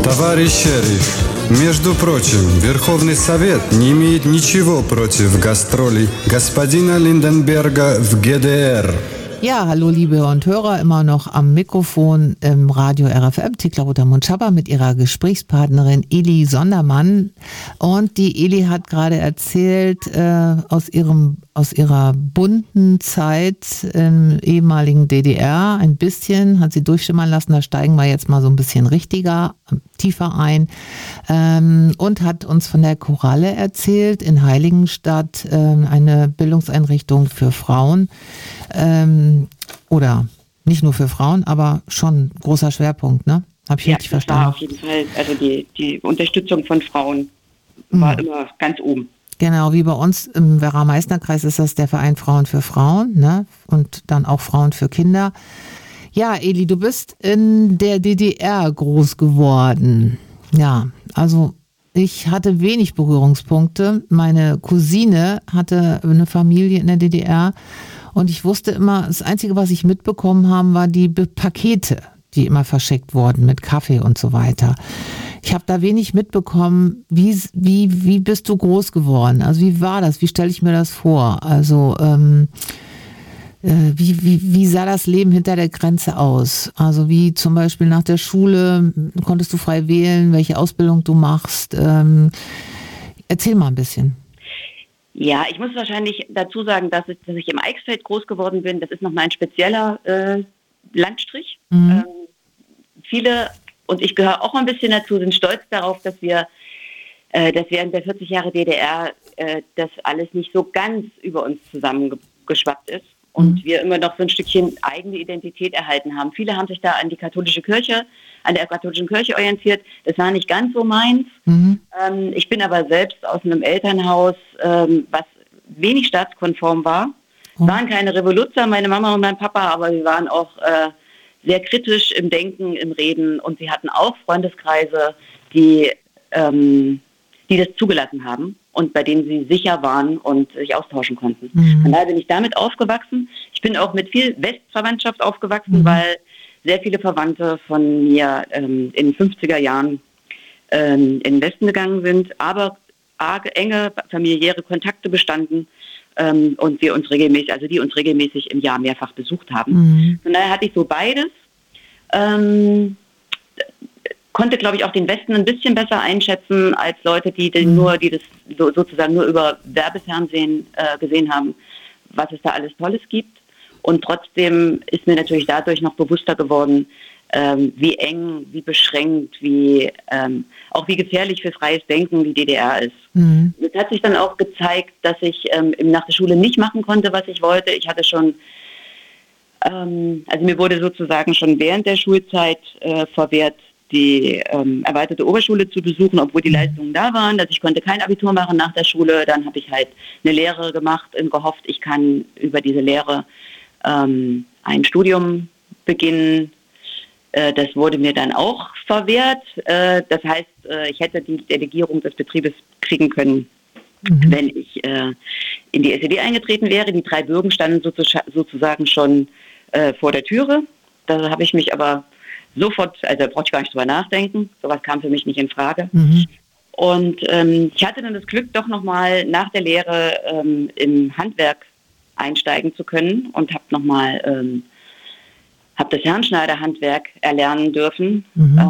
Товарищ шериф, между прочим, Верховный Совет не имеет ничего против гастролей господина Lindenberger в ГДР. Ja, hallo liebe und Hörer, immer noch am Mikrofon im Radio RFM, Thekla Rother-Mundschapper mit ihrer Gesprächspartnerin Eli Sondermann. Und die Eli hat gerade erzählt aus ihrer bunten Zeit im ehemaligen DDR, ein bisschen, hat sie durchschimmern lassen, da steigen wir jetzt mal so ein bisschen tiefer ein, und hat uns von der Koralle erzählt in Heiligenstadt, eine Bildungseinrichtung für Frauen, oder nicht nur für Frauen, aber schon großer Schwerpunkt, ne? Hab ich richtig verstanden? Ja, auf jeden Fall. Also die Unterstützung von Frauen war immer ganz oben. Genau, wie bei uns im Werra-Meißner-Kreis ist das der Verein Frauen für Frauen, ne? Und dann auch Frauen für Kinder. Ja, Eli, du bist in der DDR groß geworden. Ja, also ich hatte wenig Berührungspunkte. Meine Cousine hatte eine Familie in der DDR und ich wusste immer, das Einzige, was ich mitbekommen habe, war die Pakete, die immer verschickt wurden mit Kaffee und so weiter. Ich habe da wenig mitbekommen. Wie bist du groß geworden? Also wie war das? Wie stelle ich mir das vor? Also wie sah das Leben hinter der Grenze aus? Also wie zum Beispiel nach der Schule, konntest du frei wählen, welche Ausbildung du machst? Erzähl mal ein bisschen. Ja, ich muss wahrscheinlich dazu sagen, dass ich im Eichsfeld groß geworden bin. Das ist nochmal ein spezieller Landstrich. Viele, und ich gehöre auch ein bisschen dazu, sind stolz darauf, dass wir während der 40 Jahre DDR das alles nicht so ganz über uns zusammengeschwappt ist. Und wir immer noch so ein Stückchen eigene Identität erhalten haben. Viele haben sich da an der katholischen Kirche orientiert. Das war nicht ganz so meins. Ich bin aber selbst aus einem Elternhaus, was wenig staatskonform war. Waren keine Revoluzer, meine Mama und mein Papa, aber sie waren auch sehr kritisch im Denken, im Reden. Und sie hatten auch Freundeskreise, die das zugelassen haben und bei denen sie sicher waren und sich austauschen konnten. Von daher bin ich damit aufgewachsen. Ich bin auch mit viel Westverwandtschaft aufgewachsen, weil sehr viele Verwandte von mir in den 50er Jahren in den Westen gegangen sind, aber arge, enge familiäre Kontakte bestanden und die uns regelmäßig im Jahr mehrfach besucht haben. Von daher hatte ich so beides. Konnte, glaube ich, auch den Westen ein bisschen besser einschätzen als Leute, die das sozusagen nur über Werbefernsehen gesehen haben, was es da alles Tolles gibt. Und trotzdem ist mir natürlich dadurch noch bewusster geworden, wie eng, wie beschränkt, auch wie gefährlich für freies Denken die DDR ist. Es hat sich dann auch gezeigt, dass ich nach der Schule nicht machen konnte, was ich wollte. Ich hatte schon, also mir wurde sozusagen schon während der Schulzeit verwehrt, die erweiterte Oberschule zu besuchen, obwohl die Leistungen da waren. Also ich konnte kein Abitur machen nach der Schule. Dann habe ich halt eine Lehre gemacht und gehofft, ich kann über diese Lehre ein Studium beginnen. Das wurde mir dann auch verwehrt. Das heißt, ich hätte die Delegierung des Betriebes kriegen können, wenn ich in die SED eingetreten wäre. Die 3 Bürgen standen sozusagen schon vor der Türe. Da habe ich mich aber sofort, also da brauchte ich gar nicht drüber nachdenken. Sowas kam für mich nicht in Frage. Und ich hatte dann das Glück, doch nochmal nach der Lehre im Handwerk einsteigen zu können und habe das Herrenschneiderhandwerk erlernen dürfen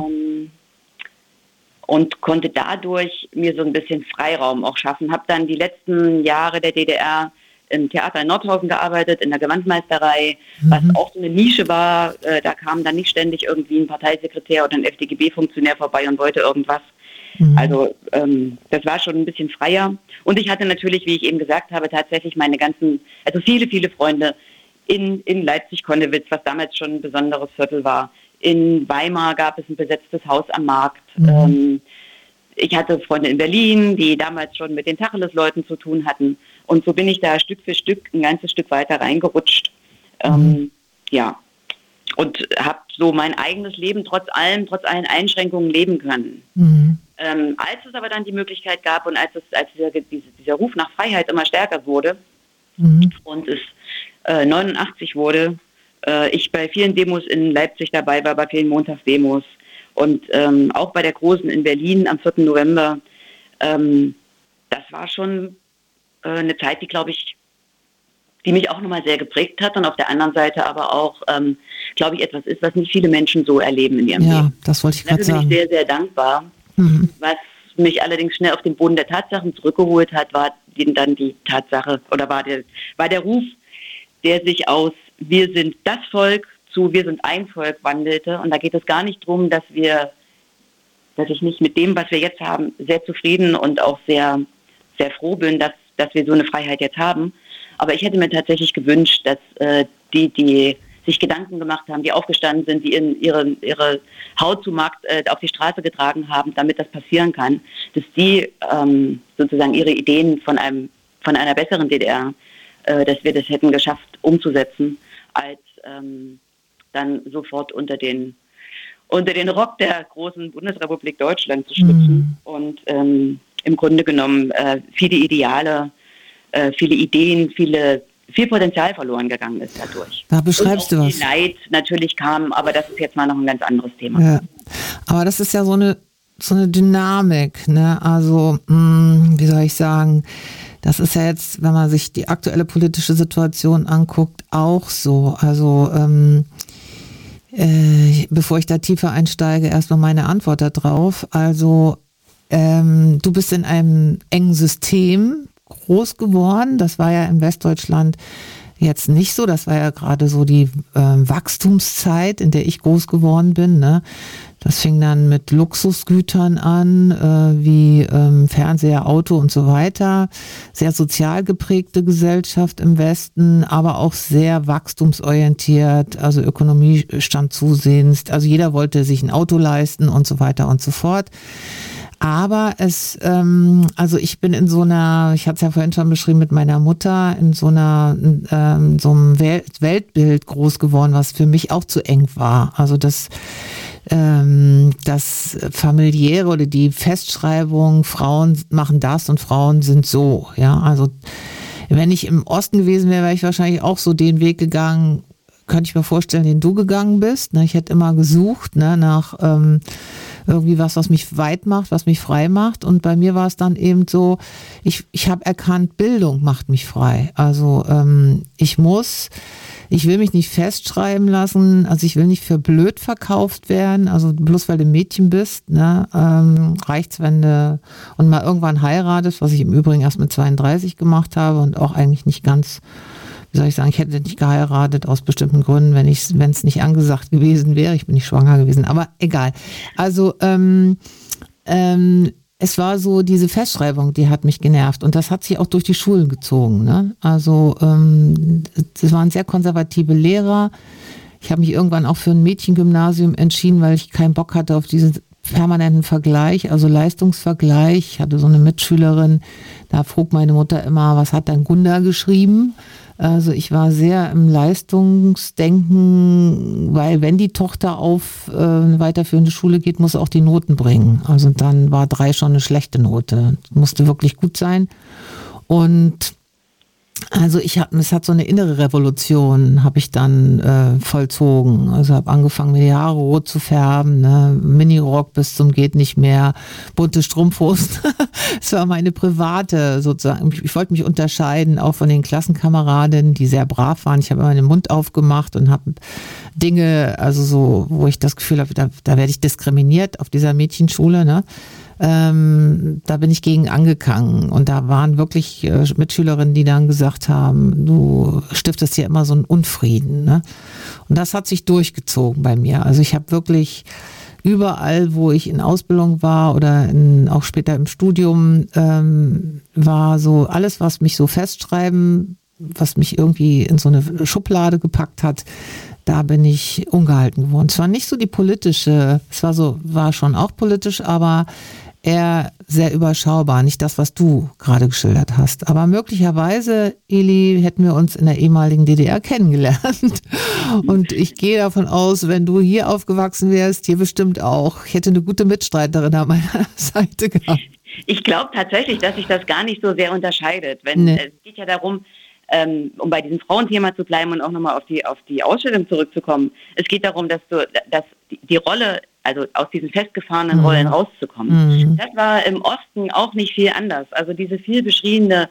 und konnte dadurch mir so ein bisschen Freiraum auch schaffen. Habe dann die letzten Jahre der DDR im Theater in Nordhausen gearbeitet, in der Gewandmeisterei, was auch so eine Nische war. Da kam dann nicht ständig irgendwie ein Parteisekretär oder ein FDGB-Funktionär vorbei und wollte irgendwas. Also das war schon ein bisschen freier. Und ich hatte natürlich, wie ich eben gesagt habe, tatsächlich viele, viele Freunde in Leipzig-Konnewitz, was damals schon ein besonderes Viertel war. In Weimar gab es ein besetztes Haus am Markt. Ich hatte Freunde in Berlin, die damals schon mit den Tacheles-Leuten zu tun hatten. Und so bin ich da Stück für Stück ein ganzes Stück weiter reingerutscht. Ja. Und habe so mein eigenes Leben trotz allen Einschränkungen leben können. Als es aber dann die Möglichkeit gab und als dieser Ruf nach Freiheit immer stärker wurde und es 89 wurde, ich bei vielen Demos in Leipzig dabei war, bei vielen Montagsdemos Und auch bei der Großen in Berlin am 4. November, das war schon eine Zeit, die, glaube ich, die mich auch nochmal sehr geprägt hat und auf der anderen Seite aber auch, glaube ich, etwas ist, was nicht viele Menschen so erleben in ihrem Leben. Ja, das wollte ich gerade sagen. Dafür bin ich sehr, sehr dankbar. Was mich allerdings schnell auf den Boden der Tatsachen zurückgeholt hat, war dann die Tatsache, oder war der Ruf, der sich aus wir sind das Volk zu wir sind ein Volk wandelte. Und da geht es gar nicht darum, dass ich nicht mit dem, was wir jetzt haben, sehr zufrieden und auch sehr, sehr froh bin, dass wir so eine Freiheit jetzt haben. Aber ich hätte mir tatsächlich gewünscht, dass die sich Gedanken gemacht haben, die aufgestanden sind, die ihre Haut zum Markt auf die Straße getragen haben, damit das passieren kann, dass die sozusagen ihre Ideen von einer besseren DDR, dass wir das hätten geschafft umzusetzen, als dann sofort unter den Rock der großen Bundesrepublik Deutschland zu schlüpfen und im Grunde genommen viele Ideale, viele Ideen, viel Potenzial verloren gegangen ist dadurch. Da beschreibst du was. Viel Leid natürlich kam, aber das ist jetzt mal noch ein ganz anderes Thema. Ja. Aber das ist ja so eine Dynamik, ne? Also, wie soll ich sagen, das ist ja jetzt, wenn man sich die aktuelle politische Situation anguckt, auch so. Also, bevor ich da tiefer einsteige, erstmal meine Antwort darauf. Also, du bist in einem engen System groß geworden. Das war ja in Westdeutschland jetzt nicht so. Das war ja gerade so die Wachstumszeit, in der ich groß geworden bin. Ne? Das fing dann mit Luxusgütern an, wie Fernseher, Auto und so weiter. Sehr sozial geprägte Gesellschaft im Westen, aber auch sehr wachstumsorientiert. Also Ökonomie stand zusehends. Also jeder wollte sich ein Auto leisten und so weiter und so fort. Aber also ich bin in so einer, ich hatte es ja vorhin schon beschrieben, mit meiner Mutter in so einem Weltbild groß geworden, was für mich auch zu eng war. Also das familiäre oder die Festschreibung, Frauen machen das und Frauen sind so. Ja, also wenn ich im Osten gewesen wäre, wäre ich wahrscheinlich auch so den Weg gegangen, könnte ich mir vorstellen, den du gegangen bist. Ich hätte immer gesucht nach irgendwie was mich weit macht, was mich frei macht. Und bei mir war es dann eben so, ich habe erkannt, Bildung macht mich frei. Also ich will mich nicht festschreiben lassen, also ich will nicht für blöd verkauft werden, also bloß weil du Mädchen bist, ne, reicht's, wenn du und mal irgendwann heiratest, was ich im Übrigen erst mit 32 gemacht habe und auch eigentlich nicht ganz, wie soll ich sagen, ich hätte nicht geheiratet aus bestimmten Gründen, wenn es nicht angesagt gewesen wäre. Ich bin nicht schwanger gewesen, aber egal. Also es war so diese Festschreibung, die hat mich genervt und das hat sich auch durch die Schulen gezogen. Ne? Also es waren sehr konservative Lehrer. Ich habe mich irgendwann auch für ein Mädchengymnasium entschieden, weil ich keinen Bock hatte auf diesen permanenten Vergleich, also Leistungsvergleich. Ich hatte so eine Mitschülerin, da frug meine Mutter immer, was hat denn Gunda geschrieben? Also ich war sehr im Leistungsdenken, weil wenn die Tochter auf eine weiterführende Schule geht, muss sie auch die Noten bringen. Also dann war 3 schon eine schlechte Note. Musste wirklich gut sein. Und also es hat so eine innere Revolution, habe ich dann vollzogen. Also habe angefangen, mir die Haare rot zu färben, ne? Minirock bis zum geht nicht mehr, bunte Strumpfhosen. Das war meine private sozusagen. Ich wollte mich unterscheiden, auch von den Klassenkameradinnen, die sehr brav waren. Ich habe immer den Mund aufgemacht und habe Dinge, also so, wo ich das Gefühl habe, da werde ich diskriminiert auf dieser Mädchenschule, ne? Da bin ich gegen angegangen und da waren wirklich Mitschülerinnen, die dann gesagt haben, du stiftest hier immer so einen Unfrieden. Ne? Und das hat sich durchgezogen bei mir. Also ich habe wirklich überall, wo ich in Ausbildung war oder auch später im Studium, war so alles, was mich so festschreiben, was mich irgendwie in so eine Schublade gepackt hat, da bin ich ungehalten geworden. Es war nicht so die politische, war schon auch politisch, aber eher sehr überschaubar. Nicht das, was du gerade geschildert hast. Aber möglicherweise, Eli, hätten wir uns in der ehemaligen DDR kennengelernt. Und ich gehe davon aus, wenn du hier aufgewachsen wärst, hier bestimmt auch. Ich hätte eine gute Mitstreiterin an meiner Seite gehabt. Ich glaube tatsächlich, dass sich das gar nicht so sehr unterscheidet. Es geht ja darum, um bei diesem Frauenthema zu bleiben und auch nochmal auf die Ausstellung zurückzukommen. Es geht darum, dass die Rolle also aus diesen festgefahrenen Rollen rauszukommen. Das war im Osten auch nicht viel anders. Also diese viel beschriebene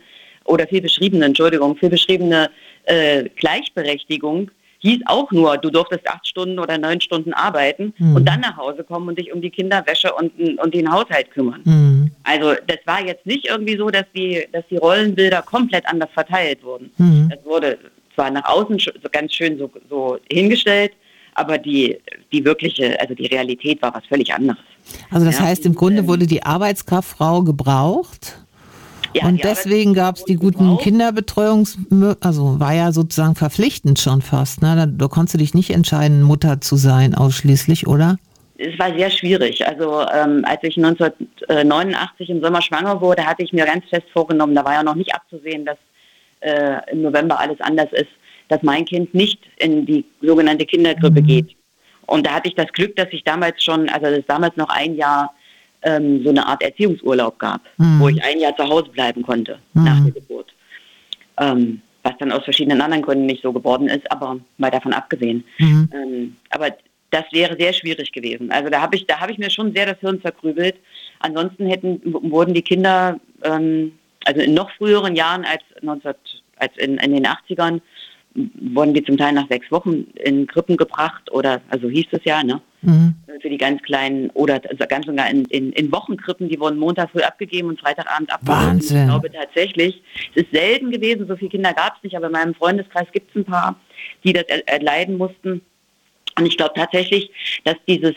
Gleichberechtigung hieß auch nur, du durftest 8 Stunden oder 9 Stunden arbeiten und dann nach Hause kommen und dich um die Kinderwäsche und den Haushalt kümmern. Also das war jetzt nicht irgendwie so, dass die Rollenbilder komplett anders verteilt wurden. Das wurde zwar nach außen ganz schön so hingestellt, aber die wirkliche, also die Realität war was völlig anderes. Also das heißt, im Grunde wurde die Arbeitskraftfrau gebraucht? Ja, und deswegen gab es die guten also war ja sozusagen verpflichtend schon fast. Ne? Da konntest du dich nicht entscheiden, Mutter zu sein ausschließlich, oder? Es war sehr schwierig. Also als ich 1989 im Sommer schwanger wurde, hatte ich mir ganz fest vorgenommen, da war ja noch nicht abzusehen, dass im November alles anders ist, dass mein Kind nicht in die sogenannte Kinderkrippe geht. Und da hatte ich das Glück, dass ich damals noch ein Jahr so eine Art Erziehungsurlaub gab, wo ich ein Jahr zu Hause bleiben konnte nach der Geburt. Was dann aus verschiedenen anderen Gründen nicht so geworden ist, aber mal davon abgesehen. Aber das wäre sehr schwierig gewesen. Also da habe ich mir schon sehr das Hirn zerkrübelt. Ansonsten wurden die Kinder, also in noch früheren Jahren als in den 80ern, wurden die zum Teil nach 6 Wochen in Krippen gebracht so hieß es ja, ne? Für die ganz Kleinen oder ganz sogar in Wochenkrippen, die wurden Montag früh abgegeben und Freitagabend abgeholt. Wahnsinn. Ich glaube tatsächlich, es ist selten gewesen, so viele Kinder gab es nicht, aber in meinem Freundeskreis gibt es ein paar, die das erleiden mussten. Und ich glaube tatsächlich, dass diese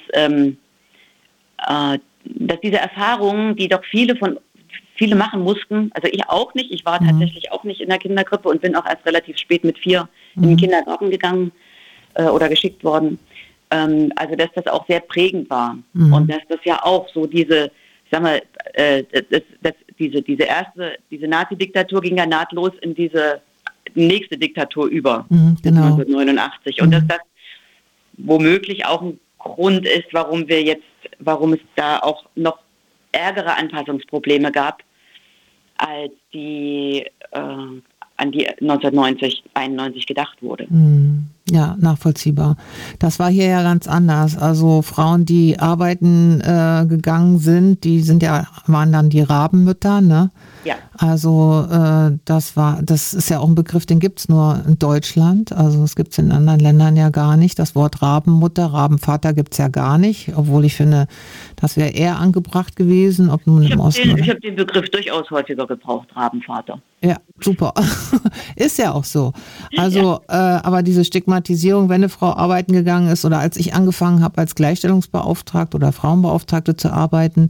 Erfahrungen, die doch viele machen mussten, also ich auch nicht, ich war tatsächlich auch nicht in der Kinderkrippe und bin auch erst relativ spät mit 4 in den Kindergarten gegangen oder geschickt worden. Also dass das auch sehr prägend war und dass das ja auch so diese Nazi-Diktatur ging ja nahtlos in diese nächste Diktatur über, genau. 1989 und dass das womöglich auch ein Grund ist, warum es da auch noch ärgere Anpassungsprobleme gab, als die an die 1991 gedacht wurde. Ja, nachvollziehbar. Das war hier ja ganz anders. Also Frauen, die arbeiten gegangen sind, waren dann die Rabenmütter, ne? Ja. Also das ist ja auch ein Begriff, den gibt's nur in Deutschland. Also das gibt's in anderen Ländern ja gar nicht. Das Wort Rabenmutter, Rabenvater gibt's ja gar nicht, obwohl ich finde, das wäre eher angebracht gewesen, ob nun im Osten. Ich habe den Begriff durchaus häufiger gebraucht, Rabenvater. Ja, super. Ist ja auch so. Also, aber diese Stigmatisierung, wenn eine Frau arbeiten gegangen ist oder als ich angefangen habe als Gleichstellungsbeauftragte oder Frauenbeauftragte zu arbeiten,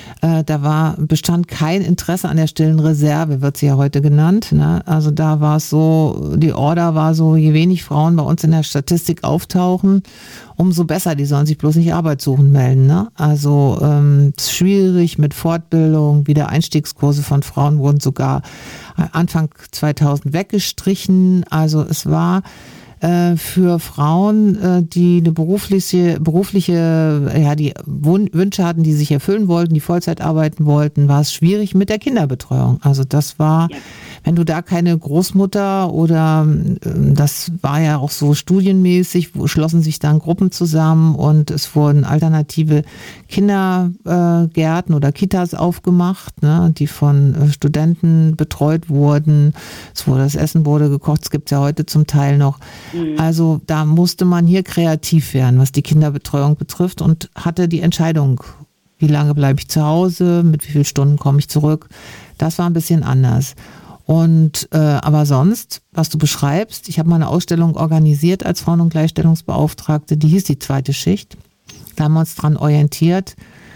bestand kein Interesse an der stillen Reserve, wird sie ja heute genannt. Ne? Also da war es so, die Order war so, je wenig Frauen bei uns in der Statistik auftauchen, umso besser, die sollen sich bloß nicht Arbeit suchen melden. Ne? Also es ist schwierig mit Fortbildung, Wiedereinstiegskurse von Frauen wurden sogar Anfang 2000 weggestrichen. Also es war für Frauen, die eine berufliche, die Wünsche hatten, die sich erfüllen wollten, die Vollzeit arbeiten wollten, war es schwierig mit der Kinderbetreuung. Also das war, wenn du da keine Großmutter oder das war ja auch so studienmäßig, schlossen sich dann Gruppen zusammen und es wurden alternative Kindergärten oder Kitas aufgemacht, ne, die von Studenten betreut wurden. Das Essen wurde gekocht, es gibt es ja heute zum Teil noch. Also da musste man hier kreativ werden, was die Kinderbetreuung betrifft und hatte die Entscheidung, wie lange bleibe ich zu Hause, mit wie vielen Stunden komme ich zurück. Das war ein bisschen anders. Und aber sonst, was du beschreibst, ich habe mal eine Ausstellung organisiert als Frauen- und Gleichstellungsbeauftragte, die hieß die zweite Schicht. Da haben wir uns dran orientiert.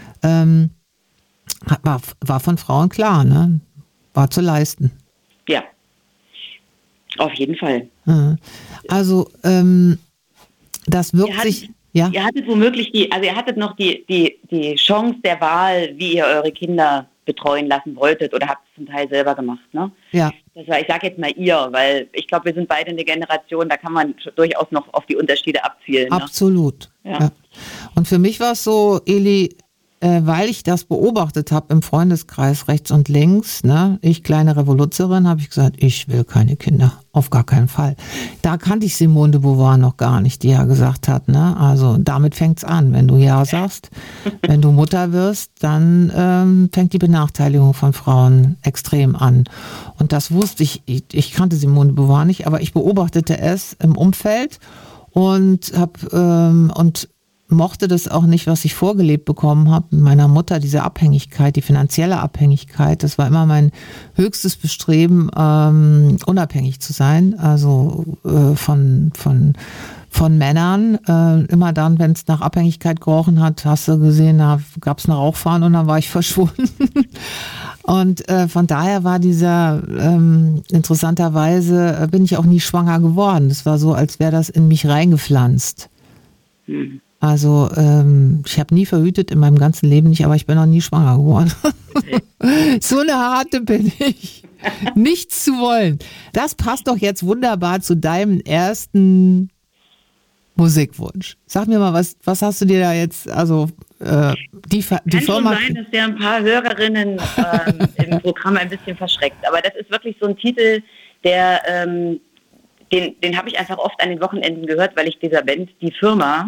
War von Frauen klar, ne? War zu leisten. Ja, auf jeden Fall. Also das wirkt sich... Ja. Ihr hattet womöglich ihr hattet noch die Chance der Wahl, wie ihr eure Kinder betreuen lassen wolltet oder habt es zum Teil selber gemacht, ne? Ja. Das war, ich sage jetzt mal ihr, weil ich glaube, wir sind beide eine Generation, da kann man durchaus noch auf die Unterschiede abzielen. Absolut. Ne? Ja. Ja. Und für mich war es so, Eli, weil ich das beobachtet habe im Freundeskreis rechts und links, ne, ich kleine Revoluzerin, habe ich gesagt, ich will keine Kinder, auf gar keinen Fall. Da kannte ich Simone de Beauvoir noch gar nicht, die ja gesagt hat, ne, also damit fängt's an, wenn du ja sagst, wenn du Mutter wirst, dann fängt die Benachteiligung von Frauen extrem an. Und das wusste ich kannte Simone de Beauvoir nicht, aber ich beobachtete es im Umfeld und mochte das auch nicht, was ich vorgelebt bekommen habe mit meiner Mutter, diese Abhängigkeit, die finanzielle Abhängigkeit. Das war immer mein höchstes Bestreben, unabhängig zu sein, also von Männern. Immer dann, wenn es nach Abhängigkeit gerochen hat, hast du gesehen, da gab es eine Rauchfahne und dann war ich verschwunden. Und von daher war interessanterweise bin ich auch nie schwanger geworden. Das war so, als wäre das in mich reingepflanzt. Also ich habe nie verhütet in meinem ganzen Leben nicht, aber ich bin noch nie schwanger geworden. So eine harte bin ich. Nichts zu wollen. Das passt doch jetzt wunderbar zu deinem ersten Musikwunsch. Sag mir mal, was hast du dir da jetzt, also die Firma... Kann schon sein, dass der ein paar Hörerinnen im Programm ein bisschen verschreckt. Aber das ist wirklich so ein Titel, der, den habe ich einfach oft an den Wochenenden gehört, weil ich dieser Band, die Firma,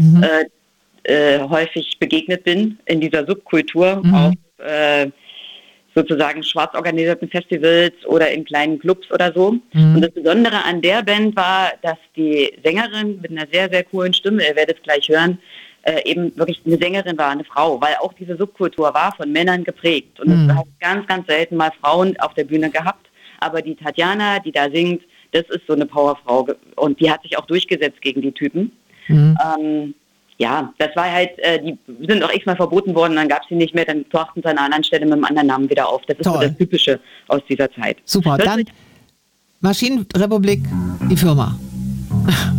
häufig begegnet bin in dieser Subkultur, auf sozusagen schwarz organisierten Festivals oder in kleinen Clubs oder so. Und das Besondere an der Band war, dass die Sängerin mit einer sehr, sehr coolen Stimme, ihr werdet es gleich hören, eben wirklich eine Sängerin war, eine Frau, weil auch diese Subkultur war von Männern geprägt. Und es hat ganz, ganz selten mal Frauen auf der Bühne gehabt. Aber die Tatjana, die da singt, das ist so eine Powerfrau. Und die hat sich auch durchgesetzt gegen die Typen. Ja, das war halt, die sind auch x-mal verboten worden, dann gab es sie nicht mehr, dann tauchten sie an einer anderen Stelle mit einem anderen Namen wieder auf. Das ist so das Typische aus dieser Zeit. Super, dann Maschinenrepublik, die Firma.